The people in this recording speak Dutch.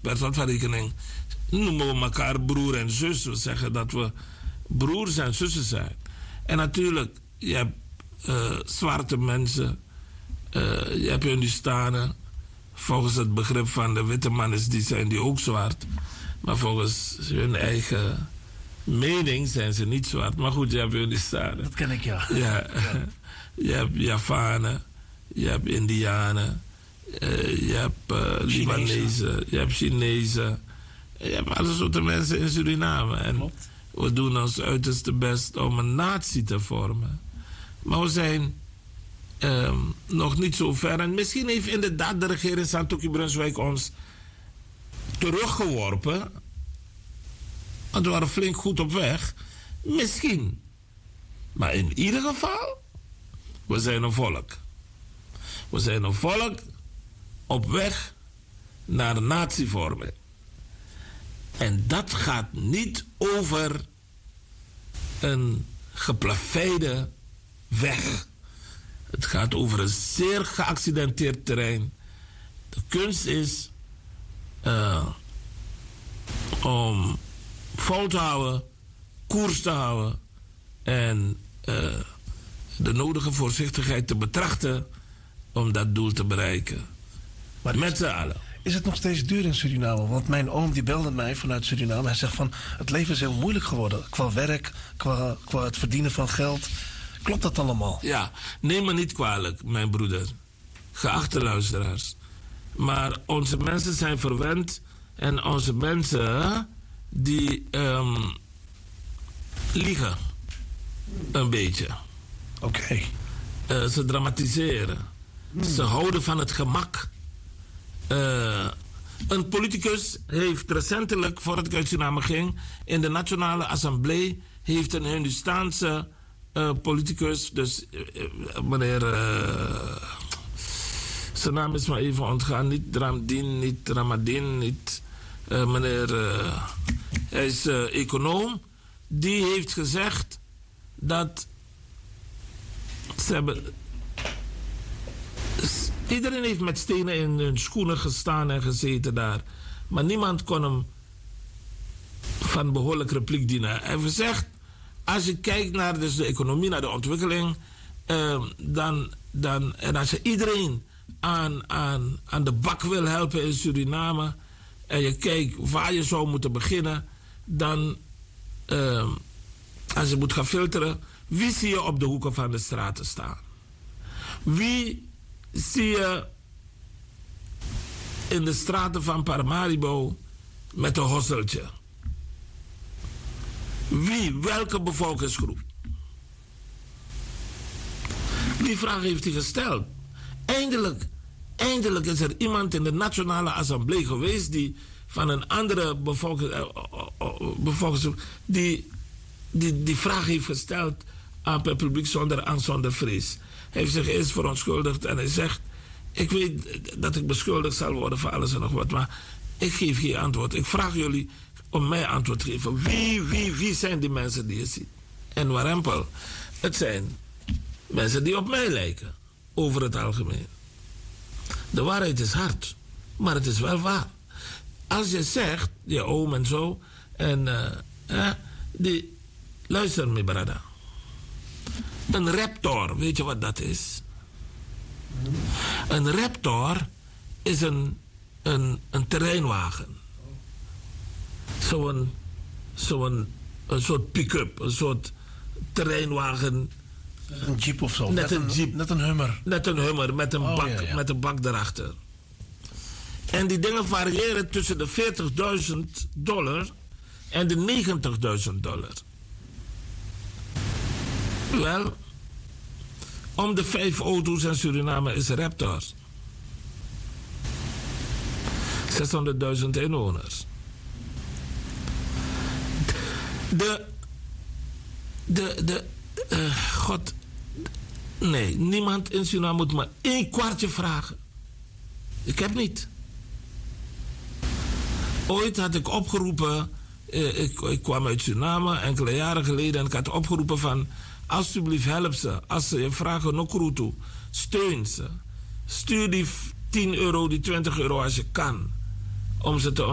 per slot van rekening noemen we elkaar broer en zus. We zeggen dat we broers en zussen zijn. En natuurlijk, je hebt zwarte mensen, je hebt Hindustanen. Volgens het begrip van de witte mannen zijn die ook zwart. Maar volgens hun eigen mening zijn ze niet zwart. Maar goed, je hebt Hindustanen. Dat ken ik, ja. Ja. Je hebt Javanen, je hebt Indianen, je hebt Libanezen, je hebt Chinezen. Je hebt alle soorten mensen in Suriname. En klopt. We doen ons uiterste best om een natie te vormen. Maar we zijn nog niet zo ver. En misschien heeft inderdaad de regering Santoki-Brunswijk ons teruggeworpen. Want we waren flink goed op weg. Misschien. Maar in ieder geval, we zijn een volk. We zijn een volk op weg naar natievorming. En dat gaat niet over een geplaveide weg. Het gaat over een zeer geaccidenteerd terrein. De kunst is om vol te houden, koers te houden en de nodige voorzichtigheid te betrachten om dat doel te bereiken. Maar met z'n allen. Is het nog steeds duur in Suriname? Want mijn oom die belde mij vanuit Suriname. Hij zegt van, het leven is heel moeilijk geworden. Qua werk, qua het verdienen van geld. Klopt dat allemaal? Ja, neem me niet kwalijk, mijn broeder. Geachte luisteraars. Maar onze mensen zijn verwend. En onze mensen, die liegen. Een beetje. Oké. Ze dramatiseren. Ze houden van het gemak. Een politicus heeft recentelijk, voordat ik uit Suriname ging, in de Nationale Assemblée heeft een Hindustaanse politicus, dus meneer, zijn naam is maar even ontgaan, niet Ramdin, niet Ramadin, niet meneer, hij is econoom, die heeft gezegd dat ze hebben. Iedereen heeft met stenen in hun schoenen gestaan en gezeten daar. Maar niemand kon hem van behoorlijk repliek dienen. Hij heeft gezegd, als je kijkt naar dus de economie, naar de ontwikkeling, en als je iedereen aan de bak wil helpen in Suriname, en je kijkt waar je zou moeten beginnen, dan, als je moet gaan filteren, wie zie je op de hoeken van de straten staan? Wie zie je in de straten van Paramaribo met een hosseltje? Wie? Welke bevolkingsgroep? Die vraag heeft hij gesteld. Eindelijk is er iemand in de Nationale Assemblée geweest die van een andere bevolkingsgroep die vraag heeft gesteld aan het publiek zonder angst, zonder vrees. Hij heeft zich eerst verontschuldigd en hij zegt, ik weet dat ik beschuldigd zal worden van alles en nog wat, maar ik geef geen antwoord. Ik vraag jullie om mij antwoord te geven. Wie zijn die mensen die je ziet? En Warempel, het zijn mensen die op mij lijken, over het algemeen. De waarheid is hard, maar het is wel waar. Als je zegt, je oom en zo, en luister me, brada. Een Raptor, weet je wat dat is? Een Raptor is een terreinwagen. Zo'n soort pick-up, een soort terreinwagen. Een jeep of zo? Net een jeep. Net een Hummer. Net een Hummer met een bak, ja, ja. met een bak erachter. En die dingen variëren tussen de $40.000 en de $90.000. Wel, om de 5 auto's in Suriname is Raptors. 600.000 inwoners. God, nee, niemand in Suriname moet maar 1 kwartje vragen. Ik heb niet. Ooit had ik opgeroepen, ik kwam uit Suriname enkele jaren geleden en ik had opgeroepen van, alsjeblieft help ze. Als ze je vragen nokru toe, steun ze. Stuur die €10, die €20 als je kan. Om ze te